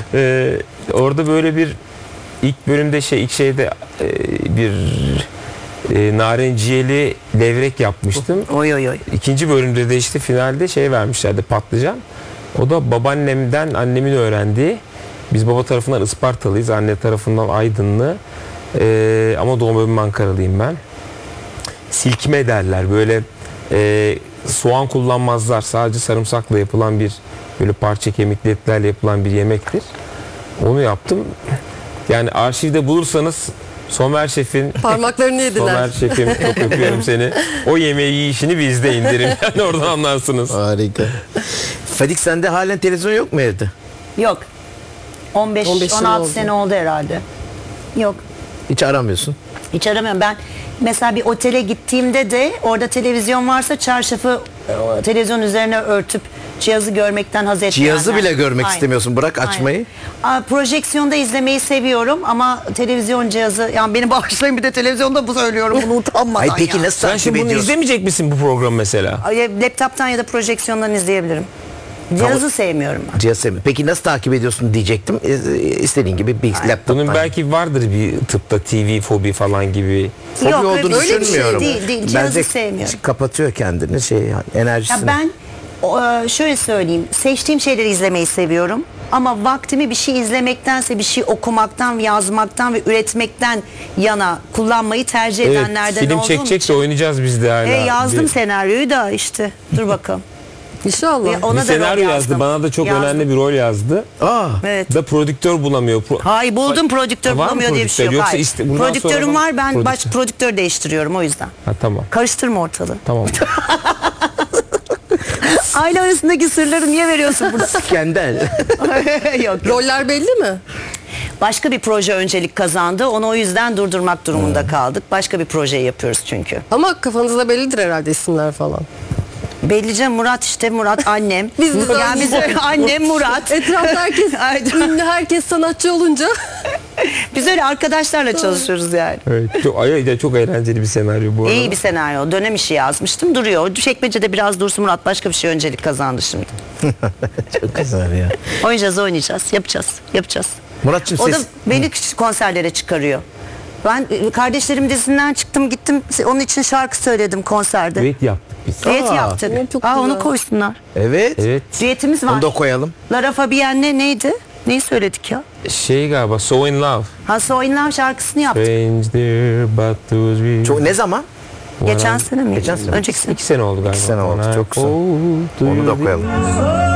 Orada böyle bir ilk bölümde bir narenciyeli levrek yapmıştım. Oy. İkinci bölümde de işte finalde vermişlerdi, patlıcan. O da babaannemden annemin öğrendiği. Biz baba tarafından Ispartalıyız, anne tarafından Aydınlı. Ama doğum evim Ankaralıyım ben. Silkme derler. Böyle soğan kullanmazlar. Sadece sarımsakla yapılan bir böyle parça kemikli etlerle yapılan bir yemektir. Onu yaptım. Yani arşivde bulursanız Somer Şef'in parmaklarını yediler. Somer Şef'im çok öpüyorum seni. O yemeği yiyişini bir izle, indirin. Yani oradan anlarsınız. Harika. Fadik, sende halen televizyon yok mu evde? Yok. 15-16 oldu. sene oldu herhalde. Yok. Hiç aramıyorsun. Hiç aramıyorum. Ben mesela bir otele gittiğimde de orada televizyon varsa çarşafı televizyon üzerine örtüp cihazı görmekten haz etmeyenler. Cihazı bile görmek Aynen. istemiyorsun. Bırak açmayı. Projeksiyonda izlemeyi seviyorum ama televizyon cihazı, yani beni bağışlayın, bir de televizyonda bu söylüyorum bunu utanmadan. Ay peki ya. nasıl Sen takip şimdi bunu ediyorsun? izlemeyecek misin, bu programı mesela? Laptop'tan ya da projeksiyondan izleyebilirim. Cihazı sevmiyorum ben. Cihaz sevmiyorum. Peki nasıl takip ediyorsun diyecektim. İstediğin gibi bir laptoptan. Bunun belki vardır bir tıpta TV fobi falan gibi. Fobi Yok, olduğunu öyle bir şey düşünmüyorum. değil. Cihazı sevmiyorum. Kapatıyor kendini enerjisini. Ya ben şöyle söyleyeyim, seçtiğim şeyleri izlemeyi seviyorum ama vaktimi bir şey izlemektense bir şey okumaktan, yazmaktan ve üretmekten yana kullanmayı tercih Evet, edenlerden film olduğum çekecek de için. oynayacağız biz de hala. Yazdım senaryoyu da işte, dur bakalım. İnşallah. Ya, ona Bir da rol senaryo yazdı, yazdım. bana da çok Yazdım. önemli bir rol yazdı. Evet. Da prodüktör bulamıyor. Hayır, buldum, prodüktör Var mı bulamıyor diye bir şey yok. prodüktör? Hayır. Yoksa bundan Prodüktörüm sonra var, ben prodüktör. prodüktör değiştiriyorum o yüzden. Ha, tamam. Karıştırma ortalığı. Tamam. Aile arasındaki sırları niye veriyorsun burada? Skandal. Yok. Roller belli mi? Başka bir proje öncelik kazandı. Onu o yüzden durdurmak durumunda kaldık. Başka bir projeyi yapıyoruz çünkü. Ama kafanızda bellidir herhalde isimler falan. Bellice Murat, işte Murat annem. Biz yani biz annem Murat. Etrafta herkes ünlü, herkes sanatçı olunca. Biz öyle arkadaşlarla çalışıyoruz yani. Evet, çok eğlenceli bir senaryo bu arada. İyi bir senaryo. Dönem işi yazmıştım. Duruyor. Çekmecede biraz dursun, Murat başka bir şey öncelik kazandı şimdi. Çok güzel ya. Oynayacağız. Yapacağız. Muratçım O da ses... beni konserlere çıkarıyor. Ben kardeşlerim dizinden çıktım, gittim. Onun için şarkı söyledim konserde. Düet yaptık biz. Düet Aa, yaptık. evet, çok Onu güzel. koysunlar. Evet. Evet. Düetimiz var. Onu da koyalım. Lara Fabienne'le neydi? Neyi söyledik ya? Galiba So In Love. So In Love şarkısını yaptık. Strange dear but those we... Çok, ne zaman? Geçen sene mi? Geçen sene mi? Önceki sene. 2 sene oldu galiba. 2 sene oldu, çok güzel. Oh, do Onu da you koyalım.